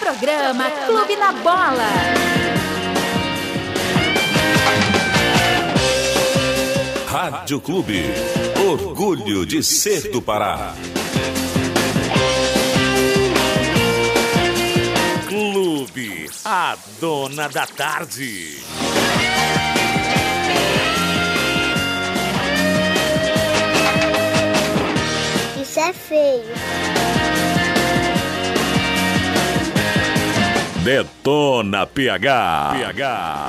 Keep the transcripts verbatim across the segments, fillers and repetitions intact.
Programa Clube na Bola. Rádio Clube, orgulho de ser do Pará. Clube, a dona da tarde. Isso é feio. Detona P H. P H.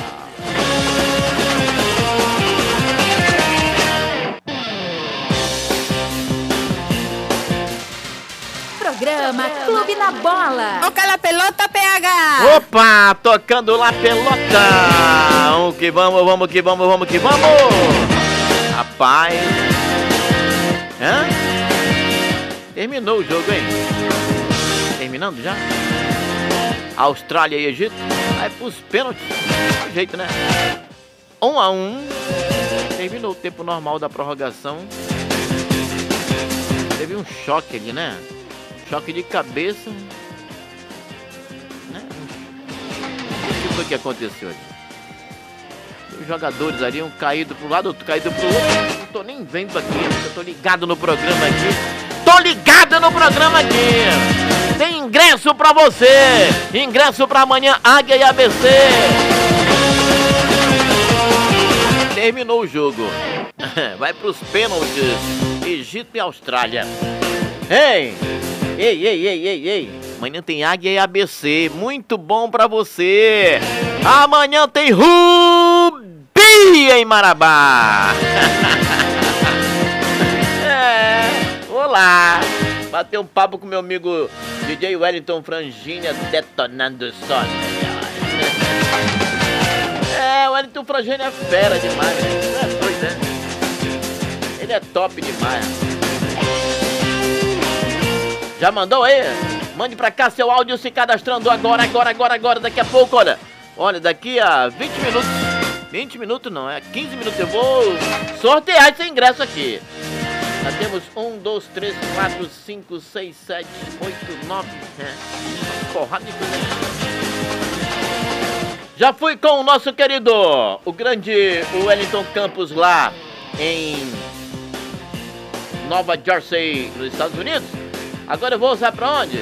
Programa Clube na Bola. Toca la pelota, P H. Opa, tocando lá pelota. Vamos que vamos, vamos que vamos, vamos que vamos. Rapaz. Hã? Terminou o jogo, hein? Terminando já? Austrália e Egito. Vai pros pênaltis. Do jeito, né? Um a um. Terminou o tempo normal da prorrogação. Teve um choque ali, né? Choque de cabeça. Né? O que foi que aconteceu ali? Os jogadores ali, um caído pro lado, outro caído pro outro. Não tô nem vendo aqui, eu tô ligado no programa aqui. Tô ligado no programa aqui. Tem ingresso pra você. Ingresso pra amanhã, Águia e A B C. Terminou o jogo. Vai pros pênaltis. Egito e Austrália. Ei! Ei, ei, ei, ei, ei. Amanhã tem Águia e A B C. Muito bom pra você. Amanhã tem Rubi em Marabá. É, olá. Bater um papo com meu amigo D J Wellington Franginha, detonando o som. É, o Wellington Franginha é fera demais, né? Não é doido, né? Ele é top demais. Já mandou aí? Mande pra cá seu áudio se cadastrando agora, agora, agora, agora, daqui a pouco, olha. Olha, daqui a vinte minutos, vinte minutos não, é quinze minutos eu vou sortear esse ingresso aqui. Já temos um, dois, três, quatro, cinco, seis, sete, oito, nove, é, porrada de coisa. Já fui com o nosso querido, o grande Wellington Campos lá em Nova Jersey, nos Estados Unidos. Agora eu vou usar pra onde?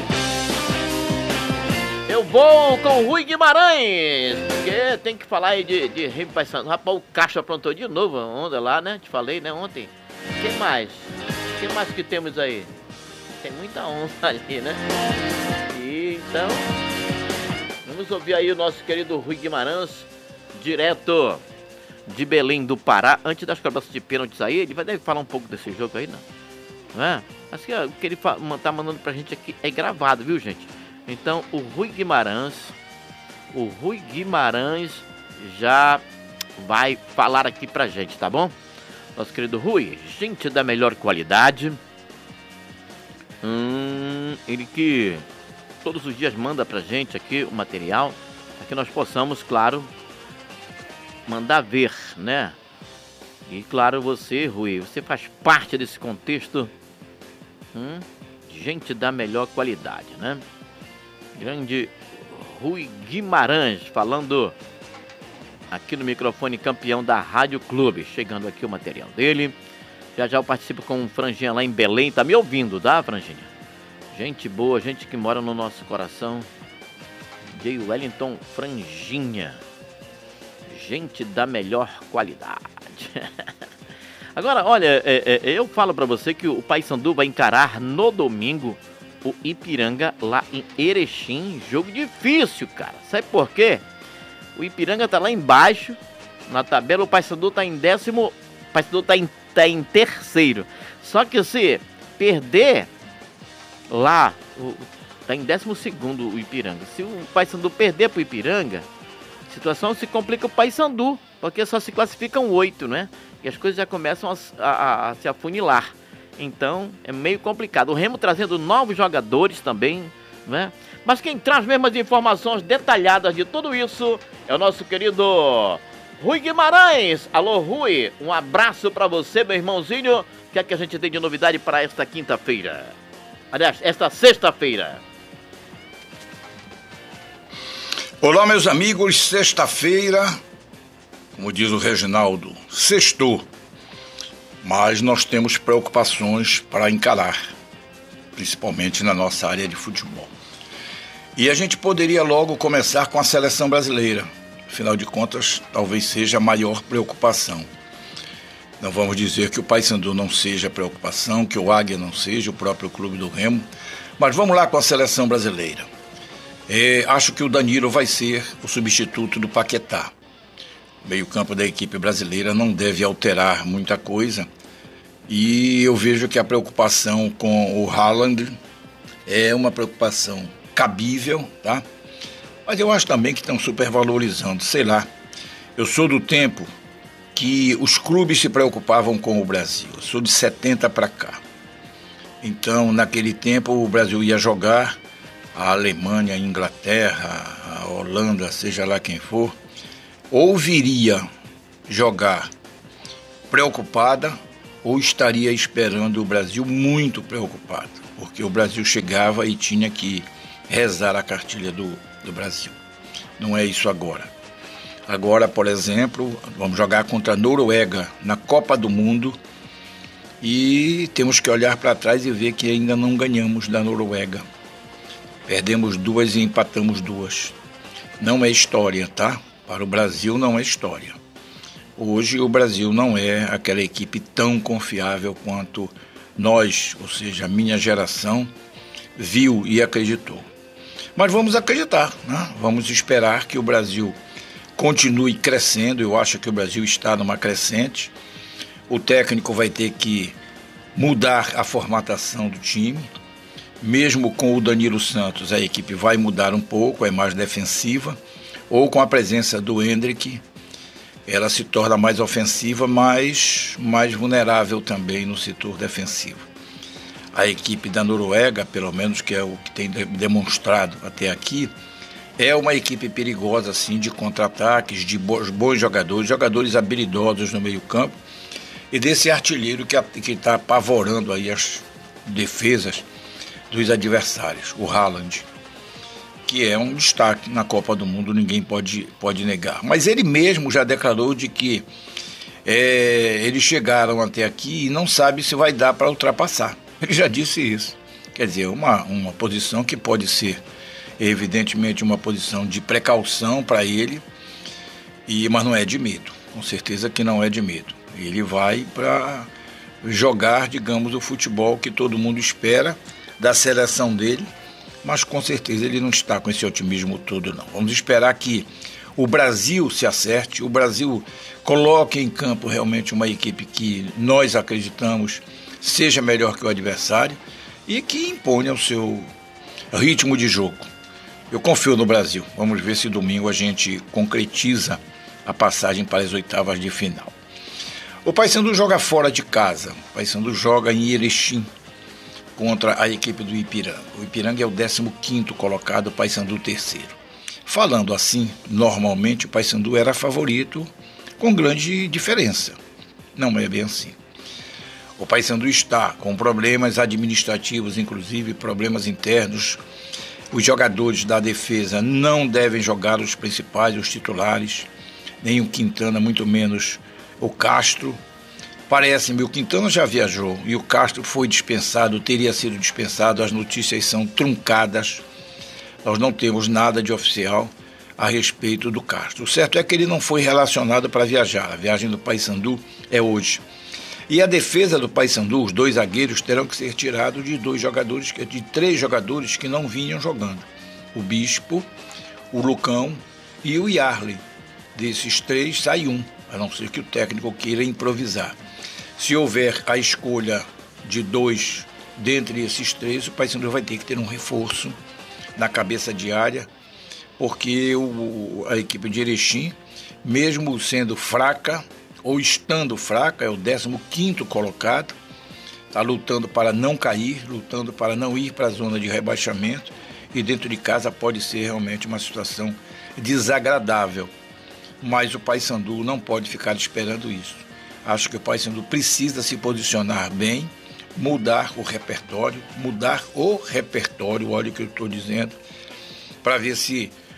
Eu vou com o Rui Guimarães, porque tem que falar aí de, de Rio Paysandu. Rapaz, o Castro aprontou de novo a onda lá, né? Te falei, né, ontem. O que mais? O que mais que temos aí? Tem muita onda ali, né? E, então, vamos ouvir aí o nosso querido Rui Guimarães, direto de Belém do Pará. Antes das cobranças de pênaltis aí, ele vai deve falar um pouco desse jogo aí, não? Não é? Assim, ó, o que ele tá mandando pra gente aqui é gravado, viu, gente? Então, o Rui Guimarães, o Rui Guimarães já vai falar aqui pra gente, tá bom? Nosso querido Rui, gente da melhor qualidade. Hum, ele que todos os dias manda pra gente aqui o material, para que nós possamos, claro, mandar ver, né? E claro, você, Rui, você faz parte desse contexto. Hum, gente da melhor qualidade, né? Grande Rui Guimarães falando aqui no microfone, campeão da Rádio Clube. Chegando aqui o material dele. Já já eu participo com o Franginha lá em Belém. Tá me ouvindo, tá, Franginha? Gente boa, gente que mora no nosso coração. J. Wellington Franginha. Gente da melhor qualidade. Agora, olha, é, é, eu falo pra você que o Paysandu vai encarar no domingo o Ipiranga lá em Erechim. Jogo difícil, cara. Sabe por quê? O Ipiranga tá lá embaixo na tabela, o Paysandu tá em décimo, o Paysandu tá em, tá em terceiro. Só que se perder lá, o, tá em décimo segundo o Ipiranga. Se o Paysandu perder pro Ipiranga, a situação se complica o Paysandu, porque só se classificam oito, né? E as coisas já começam a, a, a se afunilar. Então, é meio complicado. O Remo trazendo novos jogadores também, né? Mas quem traz mesmo as informações detalhadas de tudo isso é o nosso querido Rui Guimarães. Alô, Rui, um abraço pra você, meu irmãozinho. O que é que a gente tem de novidade para esta quinta-feira? Aliás, esta sexta-feira. Olá, meus amigos, sexta-feira, como diz o Reginaldo, sextou, mas nós temos preocupações para encarar, principalmente na nossa área de futebol. E a gente poderia logo começar com a seleção brasileira, afinal de contas, talvez seja a maior preocupação. Não vamos dizer que o Paysandu não seja preocupação, que o Águia não seja, o próprio Clube do Remo, mas vamos lá com a seleção brasileira. É, acho que o Danilo vai ser o substituto do Paquetá. O meio-campo da equipe brasileira não deve alterar muita coisa. E eu vejo que a preocupação com o Haaland é uma preocupação cabível, tá? Mas eu acho também que estão supervalorizando, sei lá. Eu sou do tempo que os clubes se preocupavam com o Brasil. Eu sou de setenta para cá. Então, naquele tempo, o Brasil ia jogar, a Alemanha, a Inglaterra, a Holanda, seja lá quem for, ou viria jogar preocupada ou estaria esperando o Brasil muito preocupado, porque o Brasil chegava e tinha que rezar a cartilha do, do Brasil. Não é isso agora. Agora, por exemplo, vamos jogar contra a Noruega na Copa do Mundo e temos que olhar para trás e ver que ainda não ganhamos da Noruega. Perdemos duas e empatamos duas. Não é história, tá? Para o Brasil não é história. Hoje o Brasil não é aquela equipe tão confiável quanto nós, ou seja, a minha geração, viu e acreditou. Mas vamos acreditar, né? Vamos esperar que o Brasil continue crescendo. Eu acho que o Brasil está numa crescente. O técnico vai ter que mudar a formatação do time. Mesmo com o Danilo Santos, a equipe vai mudar um pouco, é mais defensiva, ou com a presença do Hendrick, ela se torna mais ofensiva, mas mais vulnerável também no setor defensivo. A equipe da Noruega, pelo menos que é o que tem demonstrado até aqui, é uma equipe perigosa, assim, de contra-ataques, de bons, bons jogadores, jogadores habilidosos no meio-campo, e desse artilheiro que está apavorando aí as defesas dos adversários, o Haaland, que é um destaque na Copa do Mundo, ninguém pode, pode negar. Mas ele mesmo já declarou de que é, eles chegaram até aqui e não sabe se vai dar para ultrapassar. Ele já disse isso. Quer dizer, uma, uma posição que pode ser, evidentemente, uma posição de precaução para ele, e, mas não é de medo. Com certeza que não é de medo. Ele vai para jogar, digamos, o futebol que todo mundo espera da seleção dele, mas com certeza ele não está com esse otimismo todo, não. Vamos esperar que o Brasil se acerte, o Brasil coloque em campo realmente uma equipe que nós acreditamos seja melhor que o adversário e que imponha o seu ritmo de jogo. Eu confio no Brasil. Vamos ver se domingo a gente concretiza a passagem para as oitavas de final. O Paysandu joga fora de casa. O Paysandu joga em Erechim contra a equipe do Ipiranga. O Ipiranga é o décimo quinto colocado, o Paysandu terceiro. Falando assim, normalmente o Paysandu era favorito com grande diferença. Não é bem assim. O Paysandu está com problemas administrativos, inclusive problemas internos. Os jogadores da defesa não devem jogar, os principais, os titulares, nem o Quintana, muito menos o Castro. Parece-me, o Quintana já viajou e o Castro foi dispensado, teria sido dispensado, as notícias são truncadas, nós não temos nada de oficial a respeito do Castro. O certo é que ele não foi relacionado para viajar, a viagem do Paysandu é hoje. E a defesa do Paysandu, os dois zagueiros, terão que ser tirados de dois jogadores, de três jogadores que não vinham jogando. O Bispo, o Lucão e o Yarley. Desses três sai um, a não ser que o técnico queira improvisar. Se houver a escolha de dois dentre esses três, o Paysandu vai ter que ter um reforço na cabeça de área, porque o, a equipe de Erechim, mesmo sendo fraca, ou estando fraca, é o décimo quinto colocado, está lutando para não cair, lutando para não ir para a zona de rebaixamento, e dentro de casa pode ser realmente uma situação desagradável. Mas o Paysandu não pode ficar esperando isso. Acho que o Paysandu precisa se posicionar bem, mudar o repertório, mudar o repertório, olha o que eu estou dizendo, para ver se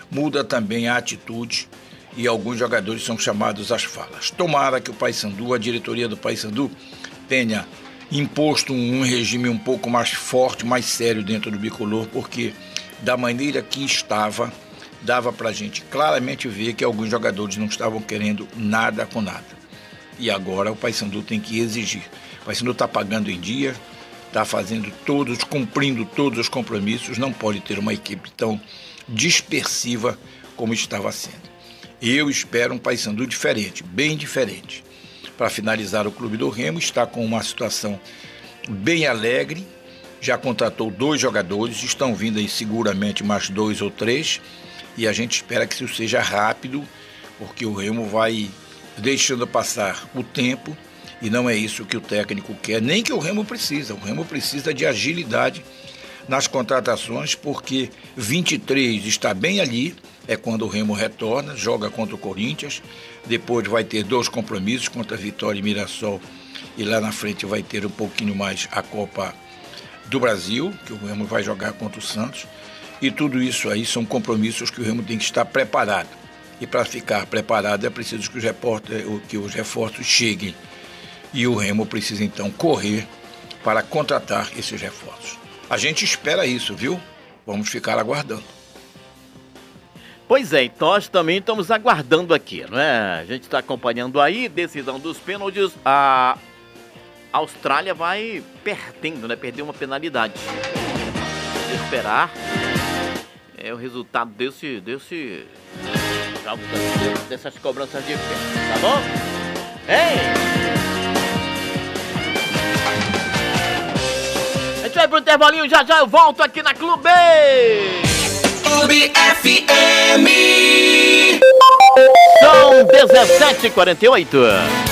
muda também a atitude e alguns jogadores são chamados às falas. Tomara que o Paysandu, a diretoria do Paysandu, tenha imposto um regime um pouco mais forte, mais sério dentro do bicolor, porque da maneira que estava, dava pra gente claramente ver que alguns jogadores não estavam querendo nada com nada. E agora o Paysandu tem que exigir. O Paysandu está pagando em dia, está fazendo todos, cumprindo todos os compromissos, não pode ter uma equipe tão dispersiva como estava sendo. Eu espero um Paysandu diferente, bem diferente. Para finalizar, o Clube do Remo está com uma situação bem alegre, já contratou dois jogadores, estão vindo aí seguramente mais dois ou três, e a gente espera que isso seja rápido, porque o Remo vai deixando passar o tempo, e não é isso que o técnico quer, nem que o Remo precisa. O Remo precisa de agilidade nas contratações, porque vinte e três está bem ali, é quando o Remo retorna, joga contra o Corinthians, depois vai ter dois compromissos contra a Vitória e Mirassol, e lá na frente vai ter um pouquinho mais a Copa do Brasil, que o Remo vai jogar contra o Santos, e tudo isso aí são compromissos que o Remo tem que estar preparado. E para ficar preparado é preciso que os, repórter, que os reforços cheguem. E o Remo precisa então correr para contratar esses reforços. A gente espera isso, viu? Vamos ficar aguardando. Pois é, nós também estamos aguardando aqui, não é? A gente está acompanhando aí, decisão dos pênaltis, a Austrália vai perdendo, né? Perdeu uma penalidade. Vamos esperar é o resultado desse, desse, dessas cobranças de pênalti, tá bom? Ei! A gente vai pro intervalinho, já já eu volto aqui na Clube! Clube F M. São dezessete e quarenta e oito.